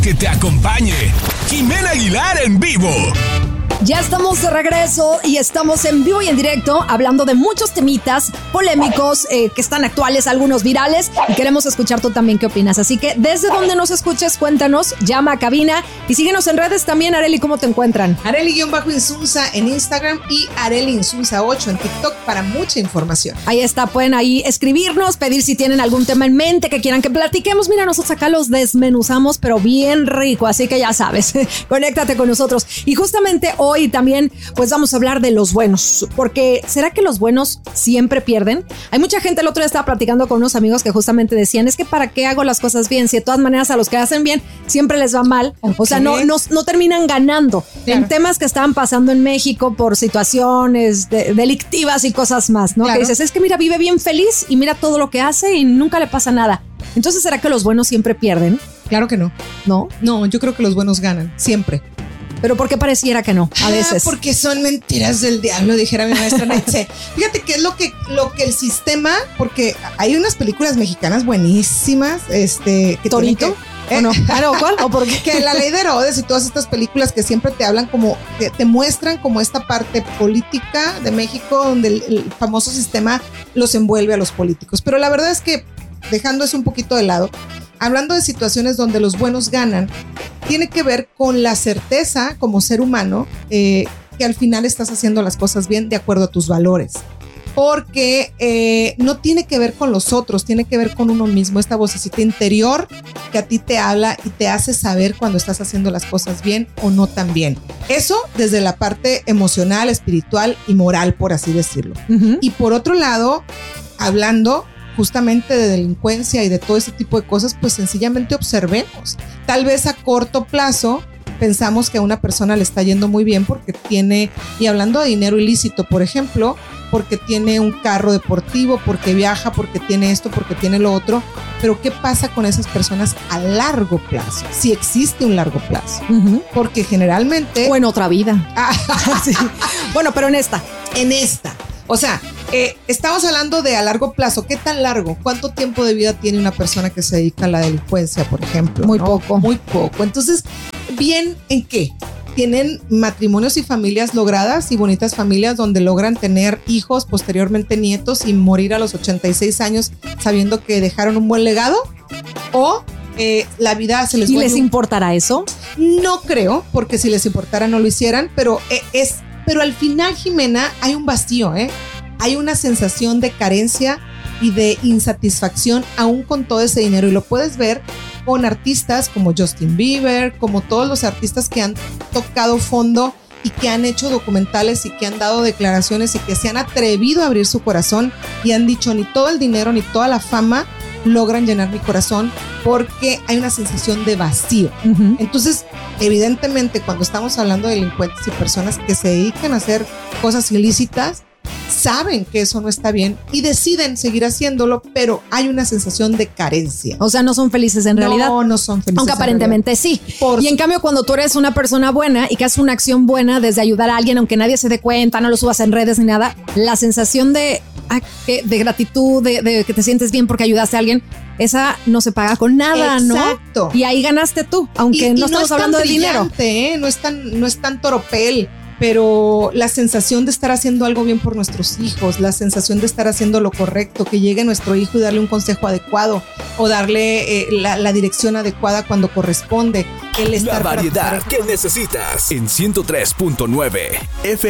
Que te acompañe Jimena Aguilar en vivo. Ya estamos de regreso y estamos en vivo y en directo hablando de muchos temitas polémicos que están actuales, algunos virales, y queremos escuchar tú también qué opinas. Así que desde donde nos escuches, cuéntanos, llama a cabina y síguenos en redes también. Areli, ¿cómo te encuentran? Areli-Insunza en Instagram y Areli-Insunza8 en TikTok para mucha información. Ahí está, pueden ahí escribirnos, pedir si tienen algún tema en mente que quieran que platiquemos. Mira, nosotros acá los desmenuzamos, pero bien rico, así que ya sabes, conéctate con nosotros. Y justamente hoy también pues vamos a hablar de los buenos, porque ¿será que los buenos siempre pierden? Hay mucha gente, el otro día estaba platicando con unos amigos que justamente decían, es que ¿para qué hago las cosas bien? Si de todas maneras a los que hacen bien siempre les va mal, o sea, no terminan ganando. Claro. En temas que estaban pasando en México por situaciones delictivas y cosas más, ¿no? Claro. Que dices, es que mira, vive bien feliz y mira todo lo que hace y nunca le pasa nada. Entonces, ¿será que los buenos siempre pierden? Claro que no. ¿No? No, yo creo que los buenos ganan, siempre. ¿Pero por qué pareciera que no? A veces. Porque son mentiras del diablo, dijera mi maestra Nietzsche. Fíjate que es lo que el sistema, porque hay unas películas mexicanas buenísimas, que ¿Torito? ¿O no? ¿Cuál? ¿O por qué? Que La Ley de Herodes y todas estas películas que siempre te hablan como, que te muestran como esta parte política de México, donde el famoso sistema los envuelve a los políticos. Pero la verdad es que, dejando eso un poquito de lado, hablando de situaciones donde los buenos ganan, tiene que ver con la certeza como ser humano que al final estás haciendo las cosas bien de acuerdo a tus valores. Porque no tiene que ver con los otros, tiene que ver con uno mismo, esta vocecita interior que a ti te habla y te hace saber cuando estás haciendo las cosas bien o no tan bien. Eso desde la parte emocional, espiritual y moral, por así decirlo. Uh-huh. Y por otro lado, hablando justamente de delincuencia y de todo ese tipo de cosas, pues sencillamente observemos. Tal vez a corto plazo pensamos que a una persona le está yendo muy bien porque tiene, y hablando de dinero ilícito, por ejemplo, porque tiene un carro deportivo, porque viaja, porque tiene esto, porque tiene lo otro. Pero ¿qué pasa con esas personas a largo plazo? Si existe un largo plazo. Uh-huh. Porque generalmente... O en otra vida. Sí. Bueno, pero en esta. O sea, estamos hablando de a largo plazo. ¿Qué tan largo? ¿Cuánto tiempo de vida tiene una persona que se dedica a la delincuencia, por ejemplo? Muy ¿no? poco. Muy poco. Entonces, ¿bien en qué? Tienen matrimonios y familias logradas y bonitas familias donde logran tener hijos, posteriormente nietos y morir a los 86 años sabiendo que dejaron un buen legado. O la vida se les vuelve... ¿Y les importará eso? No creo, porque si les importara no lo hicieran, pero al final, Jimena, hay un vacío, hay una sensación de carencia y de insatisfacción aún con todo ese dinero, y lo puedes ver con artistas como Justin Bieber, como todos los artistas que han tocado fondo y que han hecho documentales y que han dado declaraciones y que se han atrevido a abrir su corazón y han dicho, ni todo el dinero ni toda la fama logran llenar mi corazón, porque hay una sensación de vacío. Uh-huh. Entonces, evidentemente, cuando estamos hablando de delincuentes y personas que se dedican a hacer cosas ilícitas, saben que eso no está bien y deciden seguir haciéndolo, pero hay una sensación de carencia. O sea, no son felices en realidad. No son felices. Aunque aparentemente sí. Y en cambio, cuando tú eres una persona buena y que haces una acción buena desde ayudar a alguien, aunque nadie se dé cuenta, no lo subas en redes ni nada, la sensación de gratitud, de que te sientes bien porque ayudaste a alguien, esa no se paga con nada. Exacto. ¿No? Y ahí ganaste tú, aunque no estamos hablando de dinero. No es tan toropel. Pero la sensación de estar haciendo algo bien por nuestros hijos, la sensación de estar haciendo lo correcto, que llegue nuestro hijo y darle un consejo adecuado o darle la dirección adecuada cuando corresponde. La variedad que necesitas en 103.9 FM.